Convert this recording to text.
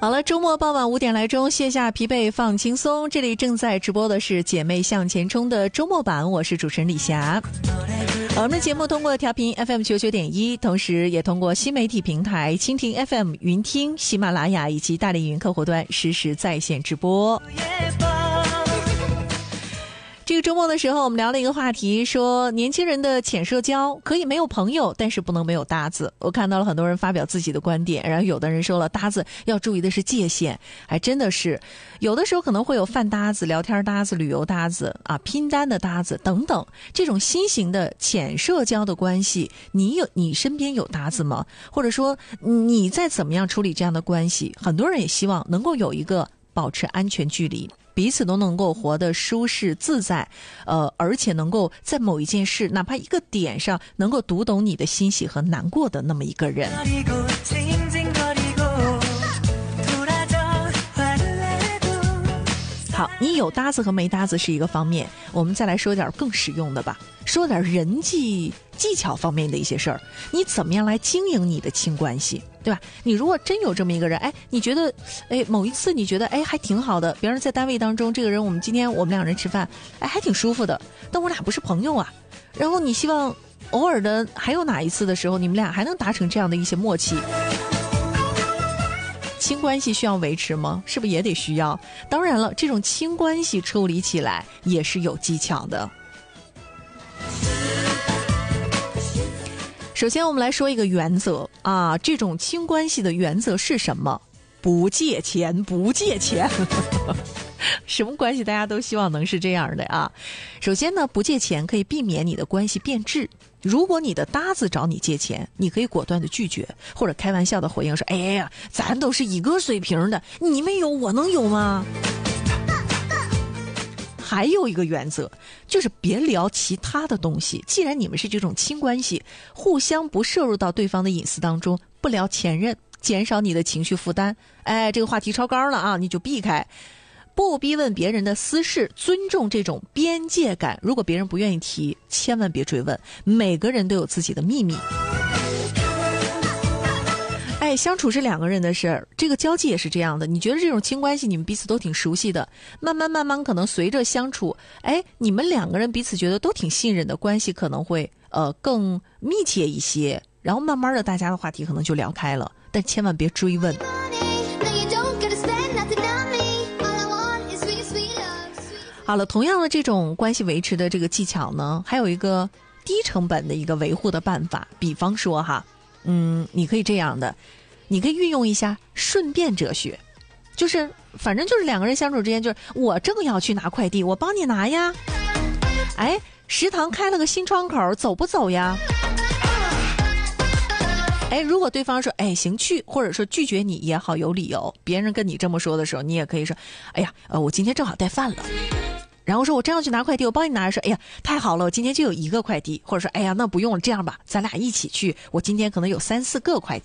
好了，周末傍晚5点来钟，卸下疲惫放轻松。这里正在直播的是姐妹向前冲的周末版，我是主持人李霞。我们的节目通过调频 FM99.1， 同时也通过新媒体平台蜻蜓 FM、云听、喜马拉雅以及大连云客户端实时在线直播。这个周末的时候，我们聊了一个话题，说年轻人的浅社交可以没有朋友，但是不能没有搭子。我看到了很多人发表自己的观点，然后有的人说了，搭子要注意的是界限，还真的是有的时候可能会有饭搭子、聊天搭子、旅游搭子啊、拼单的搭子等等，这种新型的浅社交的关系，你身边有搭子吗？或者说你在怎么样处理这样的关系？很多人也希望能够有一个保持安全距离，彼此都能够活得舒适自在，而且能够在某一件事，哪怕一个点上，能够读懂你的欣喜和难过的那么一个人。好，你有搭子和没搭子是一个方面，我们再来说点更实用的吧，说点人际技巧方面的一些事儿。你怎么样来经营你的亲关系，对吧？你如果真有这么一个人，你觉得某一次你觉得还挺好的，比方说在单位当中，这个人今天我们两人吃饭，还挺舒服的，但我俩不是朋友啊。然后你希望偶尔的还有哪一次的时候，你们俩还能达成这样的一些默契。亲关系需要维持吗？是不是也得需要？当然了，这种亲关系处理起来也是有技巧的。首先我们来说一个原则啊，这种亲关系的原则是什么？不借钱，不借钱。什么关系大家都希望能是这样的啊？首先呢，不借钱可以避免你的关系变质。如果你的搭子找你借钱，你可以果断的拒绝，或者开玩笑的回应说：“哎呀，咱都是一个水平的，你没有我能有吗？”还有一个原则，就是别聊其他的东西。既然你们是这种亲关系，互相不摄入到对方的隐私当中，不聊前任，减少你的情绪负担。这个话题超纲了啊，你就避开。不逼问别人的私事，尊重这种边界感。如果别人不愿意提，千万别追问。每个人都有自己的秘密。相处是两个人的事儿，这个交际也是这样的。你觉得这种亲关系，你们彼此都挺熟悉的，慢慢可能随着相处，你们两个人彼此觉得都挺信任的，关系可能会更密切一些。然后慢慢的，大家的话题可能就聊开了，但千万别追问。好了，同样的这种关系维持的这个技巧呢，还有一个低成本的一个维护的办法。比方说哈，你可以这样的，你可以运用一下顺便哲学，就是反正就是两个人相处之间，就是我正要去拿快递，我帮你拿呀。食堂开了个新窗口，走不走呀？如果对方说行去，或者说拒绝你也好，有理由，别人跟你这么说的时候，你也可以说我今天正好带饭了，然后说我正要去拿快递，我帮你拿。说太好了，我今天就有1个快递，或者说那不用了，这样吧，咱俩一起去，我今天可能有3-4个快递。